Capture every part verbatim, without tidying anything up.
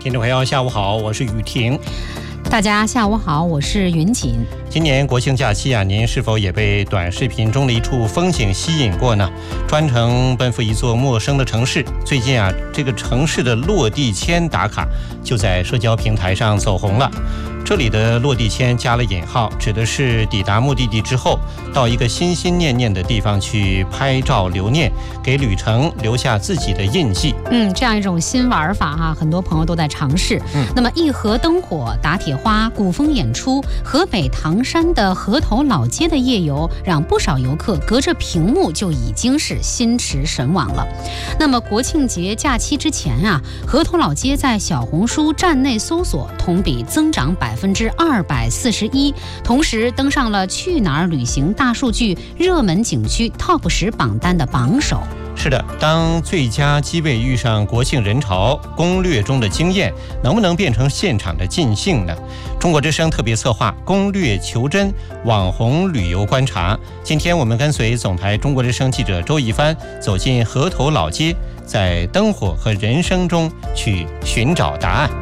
听众朋友下午好，我是雨婷。 大家下午好，我是云锦。 今年国庆假期啊，您是否也被短视频中的一处风景吸引过呢？专程奔赴一座陌生的城市，最近啊，这个城市的落地签打卡就在社交平台上走红了。这里的落地签加了引号，指的是抵达目的地之后，到一个心心念念的地方去拍照留念，给旅程留下自己的印记。 嗯，这样一种新玩法哈、啊，很多朋友都在尝试。嗯，那么一河灯火、打铁花、古风演出，河北唐山的河头老街的夜游，让不少游客隔着屏幕就已经是心驰神往了。那么国庆节假期之前啊，河头老街在小红书站内搜索同比增长百分之二百四十一，同时登上了去哪儿旅行大数据热门景区 Top 十榜单的榜首。 是的，当最佳机位遇上国庆人潮，攻略中的经验能不能变成现场的尽兴呢？中国之声特别策划攻略求真网红旅游观察，今天我们跟随总台中国之声记者周一帆走进河头老街，在灯火和人声中去寻找答案。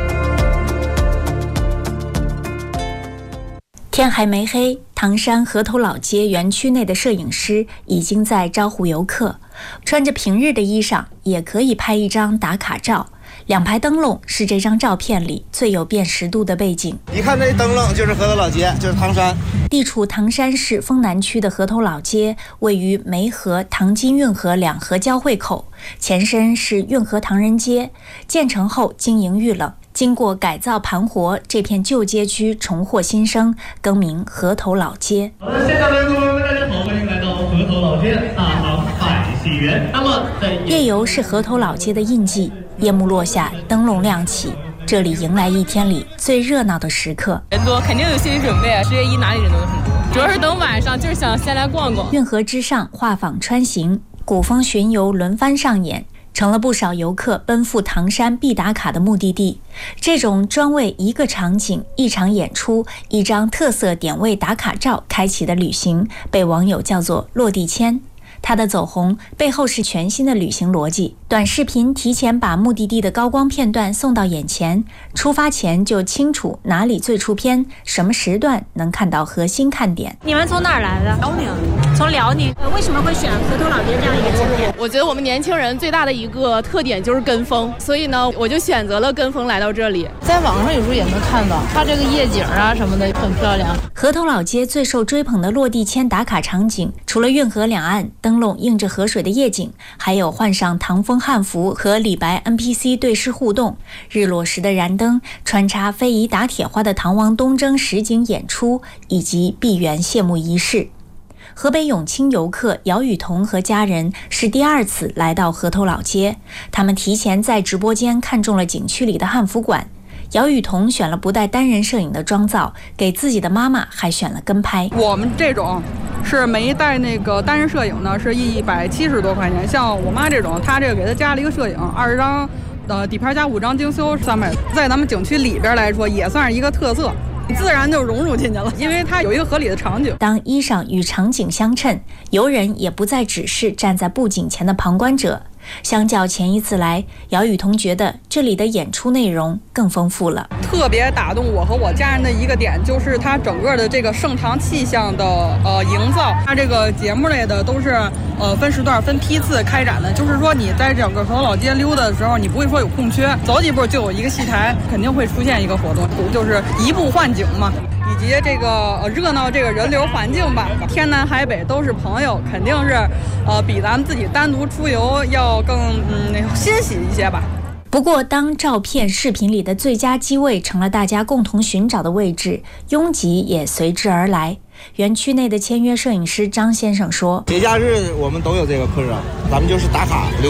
天还没黑，唐山河头老街园区内的摄影师已经在招呼游客，穿着平日的衣裳也可以拍一张打卡照。两排灯笼是这张照片里最有辨识度的背景。 一看这灯笼就是河头老街，就是唐山。 地处唐山市丰南区的河头老街，位于梅河、唐津运河两河交汇口，前身是运河唐人街，建成后经营遇冷。经过改造盘活，这片旧街区重获新生，更名河头老街。 好的，现场的观众们，大家好，欢迎来到河头老街，大唐海喜园。那么， 夜游是河头老街的印记，夜幕落下，灯笼亮起，这里迎来一天里最热闹的时刻。 人多，肯定有心理准备，十月一哪里人都很多，主要是等晚上，就是想先来逛逛。 运河之上，画舫穿行，古风巡游轮番上演，成了不少游客奔赴唐山必打卡的目的地。这种专为一个场景、一场演出、一张特色点位打卡照开启的旅行，被网友叫做落地签。它的走红背后是全新的旅行逻辑，短视频提前把目的地的高光片段送到眼前，出发前就清楚哪里最出片，什么时段能看到核心看点。 你们从哪儿来的？ 辽宁。 从辽宁。呃，为什么会选河头老街这样一个景点？ 我觉得我们年轻人最大的一个特点就是跟风，所以呢，我就选择了跟风来到这里。 在网上有时候也能看到，它这个夜景啊什么的很漂亮。 河头老街最受追捧的落地签打卡场景，除了运河两岸灯笼映着河水的夜景，还有换上唐风汉服和李白 N P C 对视互动，日落时的燃灯，穿插非遗打铁花的唐王东征实景演出，以及闭园谢幕仪式。河北永清游客姚雨桐和家人是第二次来到河头老街，他们提前在直播间看中了景区里的汉服馆。姚雨桐选了不带单人摄影的妆造，给自己的妈妈还选了跟拍。 我们这种是没带那个单人摄影的，是一百七十多块钱。像我妈这种，她这个给她加了一个摄影，二十张，呃，底盘加五张精修，三百，在咱们景区里边来说，也算是一个特色。自然就融入进去了，因为它有一个合理的场景。 当衣裳与场景相称，游人也不再只是站在布景前的旁观者。相较前一次来，姚雨桐觉得这里的演出内容更丰富了。 特别打动我和我家人的一个点，就是它整个的这个盛唐气象的呃营造。它这个节目类的都是呃分时段、分批次开展的，就是说你在整个河头老街溜达的时候，你不会说有空缺，走几步就有一个戏台，肯定会出现一个活动，就是移步换景嘛。以及这个热闹这个人流环境吧，天南海北都是朋友，肯定是呃比咱们自己单独出游要更嗯欣喜一些吧。 不过当照片视频里的最佳机位成了大家共同寻找的位置，拥挤也随之而来。园区内的签约摄影师张先生说， 节假日我们都有这个客人，咱们就是打卡留